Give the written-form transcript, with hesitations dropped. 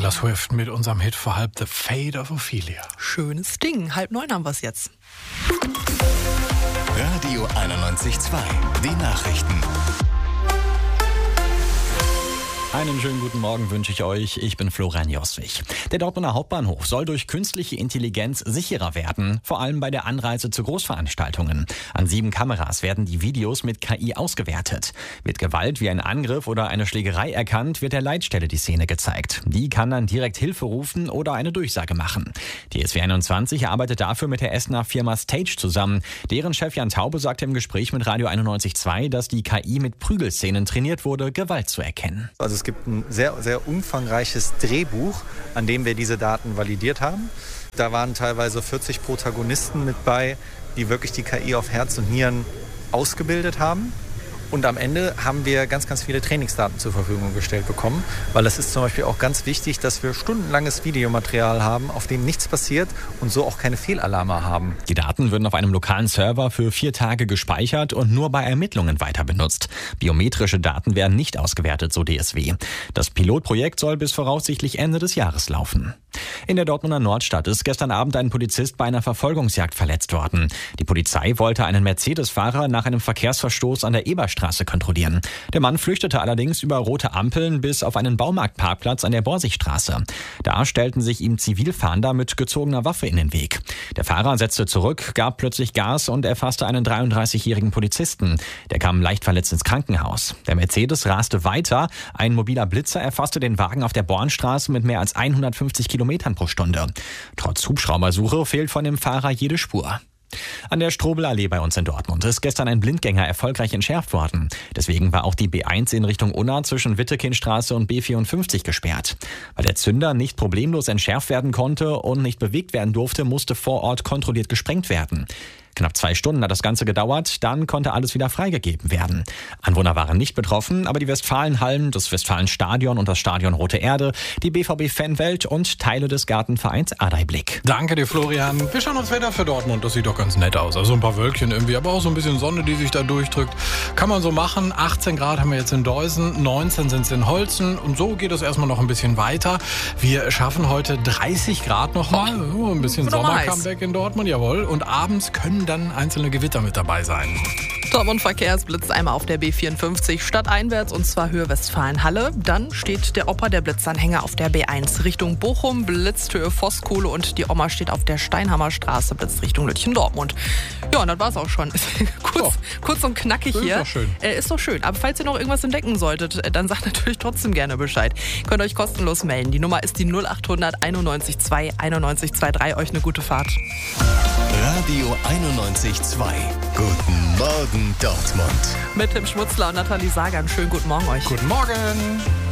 Taylor Swift mit unserem Hit für halb The Fate of Ophelia. Schönes Ding. 8:30 haben wir es jetzt. Radio 91.2. Die Nachrichten. Einen schönen guten Morgen wünsche ich euch. Ich bin Florian Joswig. Der Dortmunder Hauptbahnhof soll durch künstliche Intelligenz sicherer werden, vor allem bei der Anreise zu Großveranstaltungen. An 7 Kameras werden die Videos mit KI ausgewertet. Wird Gewalt wie ein Angriff oder eine Schlägerei erkannt, wird der Leitstelle die Szene gezeigt. Die kann dann direkt Hilfe rufen oder eine Durchsage machen. Die SW 21 arbeitet dafür mit der Essener Firma Stage zusammen. Deren Chef Jan Taube sagte im Gespräch mit Radio 91.2, dass die KI mit Prügelszenen trainiert wurde, Gewalt zu erkennen. Also es gibt ein sehr, sehr umfangreiches Drehbuch, an dem wir diese Daten validiert haben. Da waren teilweise 40 Protagonisten mit bei, die wirklich die KI auf Herz und Nieren ausgebildet haben. Und am Ende haben wir ganz, ganz viele Trainingsdaten zur Verfügung gestellt bekommen, weil es ist zum Beispiel auch ganz wichtig, dass wir stundenlanges Videomaterial haben, auf dem nichts passiert und so auch keine Fehlalarme haben. Die Daten würden auf einem lokalen Server für 4 Tage gespeichert und nur bei Ermittlungen weiter benutzt. Biometrische Daten werden nicht ausgewertet, so DSW. Das Pilotprojekt soll bis voraussichtlich Ende des Jahres laufen. In der Dortmunder Nordstadt ist gestern Abend ein Polizist bei einer Verfolgungsjagd verletzt worden. Die Polizei wollte einen Mercedes-Fahrer nach einem Verkehrsverstoß an der Eberstraße kontrollieren. Der Mann flüchtete allerdings über rote Ampeln bis auf einen Baumarktparkplatz an der Borsigstraße. Da stellten sich ihm Zivilfahnder mit gezogener Waffe in den Weg. Der Fahrer setzte zurück, gab plötzlich Gas und erfasste einen 33-jährigen Polizisten. Der kam leicht verletzt ins Krankenhaus. Der Mercedes raste weiter. Ein mobiler Blitzer erfasste den Wagen auf der Bornstraße mit mehr als 150 Kilometern pro Stunde. Trotz Hubschraubersuche fehlt von dem Fahrer jede Spur. An der Strobelallee bei uns in Dortmund ist gestern ein Blindgänger erfolgreich entschärft worden. Deswegen war auch die B1 in Richtung Unna zwischen Wittekindstraße und B54 gesperrt. Weil der Zünder nicht problemlos entschärft werden konnte und nicht bewegt werden durfte, musste vor Ort kontrolliert gesprengt werden. Knapp 2 Stunden hat das Ganze gedauert, dann konnte alles wieder freigegeben werden. Anwohner waren nicht betroffen, aber die Westfalenhallen, das Westfalenstadion und das Stadion Rote Erde, die BVB-Fanwelt und Teile des Gartenvereins Ardeiblick. Danke dir, Florian. Wir schauen uns Wetter für Dortmund. Das sieht doch ganz nett aus. Also ein paar Wölkchen irgendwie, aber auch so ein bisschen Sonne, die sich da durchdrückt. Kann man so machen. 18 Grad haben wir jetzt in Deusen, 19 sind es in Holzen. Und so geht es erstmal noch ein bisschen weiter. Wir schaffen heute 30 Grad noch mal. Oh, ein bisschen Sommer-Comeback in Dortmund, jawohl. Und abends können dann einzelne Gewitter mit dabei sein. Dortmund Verkehrsblitz einmal auf der B54 stadteinwärts und zwar Höhe Westfalen-Halle. Dann steht der Opa, der Blitzanhänger, auf der B1 Richtung Bochum, blitzt Höhe Voskuhle und die Oma steht auf der Steinhammerstraße, blitzt Richtung Lütchen-Dortmund. Ja, und das war's auch schon. Kurz und knackig hier. Ist doch schön. Ist doch schön. Aber falls ihr noch irgendwas entdecken solltet, dann sagt natürlich trotzdem gerne Bescheid. Könnt euch kostenlos melden. Die Nummer ist die 0800 91 2 91 23. Euch eine gute Fahrt. Radio 91.2. Guten Morgen, Dortmund. Mit Tim Schmutzler und Nathalie Sagan. Schönen guten Morgen euch. Guten Morgen.